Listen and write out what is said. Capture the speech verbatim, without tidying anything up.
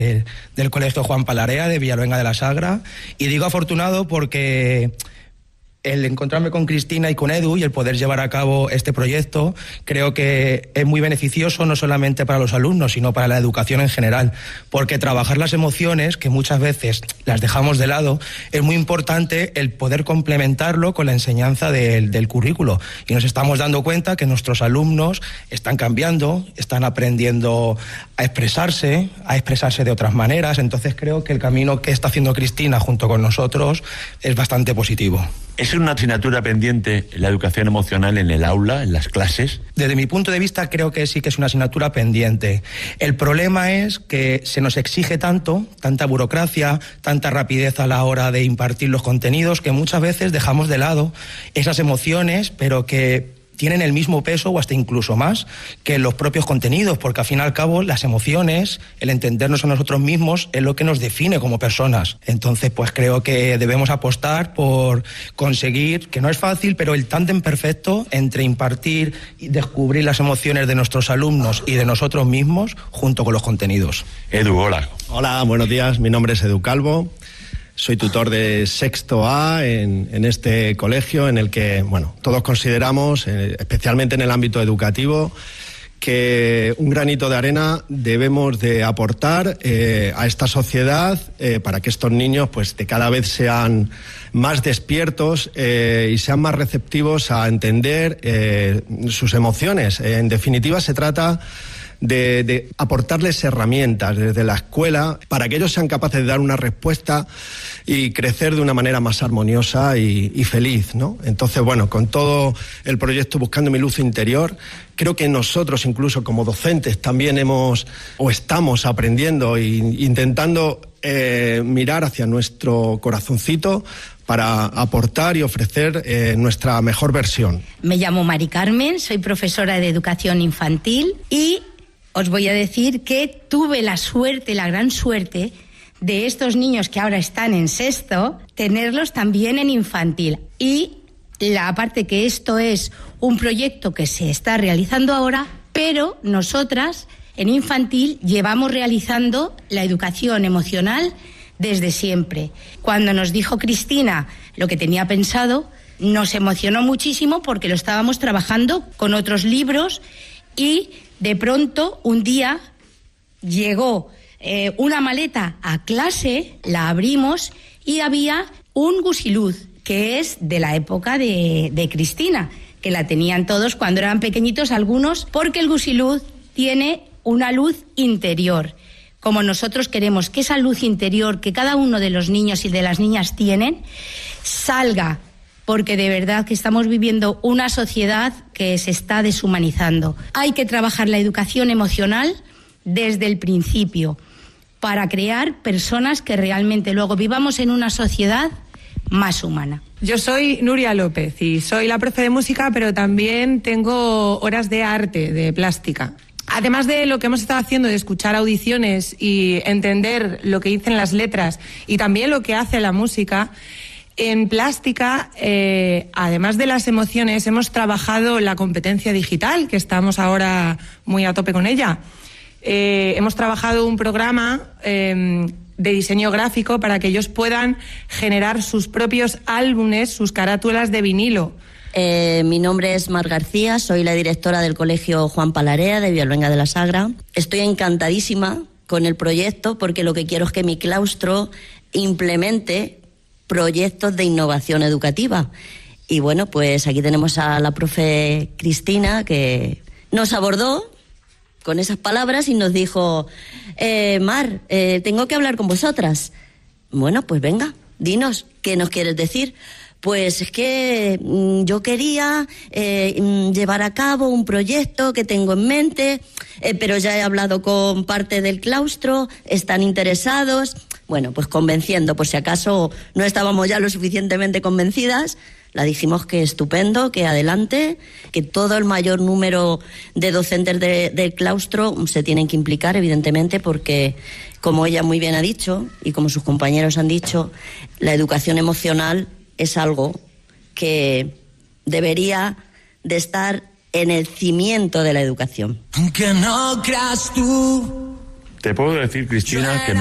eh, del Colegio Juan Palarea de Villalonga de la Sagra, y digo afortunado porque el encontrarme con Cristina y con Edu y el poder llevar a cabo este proyecto creo que es muy beneficioso no solamente para los alumnos, sino para la educación en general, porque trabajar las emociones, que muchas veces las dejamos de lado, es muy importante el poder complementarlo con la enseñanza del, del currículo, y nos estamos dando cuenta que nuestros alumnos están cambiando, están aprendiendo a expresarse, a expresarse de otras maneras. Entonces creo que el camino que está haciendo Cristina junto con nosotros es bastante positivo. ¿Es una asignatura pendiente la educación emocional en el aula, en las clases? Desde mi punto de vista creo que sí que es una asignatura pendiente. El problema es que se nos exige tanto, tanta burocracia, tanta rapidez a la hora de impartir los contenidos, que muchas veces dejamos de lado esas emociones, pero que tienen el mismo peso o hasta incluso más que los propios contenidos, porque al fin y al cabo las emociones, el entendernos a nosotros mismos es lo que nos define como personas. Entonces pues creo que debemos apostar por conseguir, que no es fácil, pero el tándem perfecto entre impartir y descubrir las emociones de nuestros alumnos y de nosotros mismos junto con los contenidos. Edu, hola. Hola, buenos días, mi nombre es Edu Calvo. Soy tutor de sexto A en, en este colegio en el que, bueno, todos consideramos, eh, especialmente en el ámbito educativo, que un granito de arena debemos de aportar eh, a esta sociedad eh, para que estos niños pues de cada vez sean más despiertos eh, y sean más receptivos a entender eh, sus emociones. En definitiva, se trata De, de aportarles herramientas desde la escuela para que ellos sean capaces de dar una respuesta y crecer de una manera más armoniosa y, y feliz, ¿no? Entonces, bueno, con todo el proyecto Buscando mi luz interior, creo que nosotros incluso como docentes también hemos o estamos aprendiendo e intentando eh, mirar hacia nuestro corazoncito para aportar y ofrecer eh, nuestra mejor versión. Me llamo Mari Carmen, soy profesora de educación infantil y os voy a decir que tuve la suerte, la gran suerte, de estos niños que ahora están en sexto, tenerlos también en infantil. Y la aparte que esto es un proyecto que se está realizando ahora, pero nosotras en infantil llevamos realizando la educación emocional desde siempre. Cuando nos dijo Cristina lo que tenía pensado, nos emocionó muchísimo porque lo estábamos trabajando con otros libros y de pronto, un día, llegó eh, una maleta a clase, la abrimos y había un gusiluz, que es de la época de, de Cristina, que la tenían todos cuando eran pequeñitos algunos, porque el gusiluz tiene una luz interior. Como nosotros queremos que esa luz interior que cada uno de los niños y de las niñas tienen, salga, porque de verdad que estamos viviendo una sociedad que se está deshumanizando. Hay que trabajar la educación emocional desde el principio para crear personas que realmente luego vivamos en una sociedad más humana. Yo soy Nuria López y soy la profe de música, pero también tengo horas de arte, de plástica. Además de lo que hemos estado haciendo de escuchar audiciones y entender lo que dicen las letras y también lo que hace la música, en plástica, eh, además de las emociones, hemos trabajado la competencia digital, que estamos ahora muy a tope con ella. Eh, hemos trabajado un programa eh, de diseño gráfico para que ellos puedan generar sus propios álbumes, sus carátulas de vinilo. Eh, mi nombre es Mar García, soy la directora del Colegio Juan Palarea de Villalonga de la Sagra. Estoy encantadísima con el proyecto porque lo que quiero es que mi claustro implemente proyectos de innovación educativa. Y bueno, pues aquí tenemos a la profe Cristina, que nos abordó con esas palabras y nos dijo, eh, Mar, eh, tengo que hablar con vosotras. Bueno, pues venga, dinos, ¿qué nos quieres decir? Pues es que mmm, yo quería eh, mmm, llevar a cabo un proyecto que tengo en mente, eh, pero ya he hablado con parte del claustro, están interesados. Bueno, pues convenciendo, por si acaso no estábamos ya lo suficientemente convencidas, la dijimos que estupendo, que adelante, que todo el mayor número de docentes de, del claustro se tienen que implicar, evidentemente, porque, como ella muy bien ha dicho, y como sus compañeros han dicho, la educación emocional es algo que debería de estar en el cimiento de la educación. Aunque no creas tú Te puedo decir, Cristina, que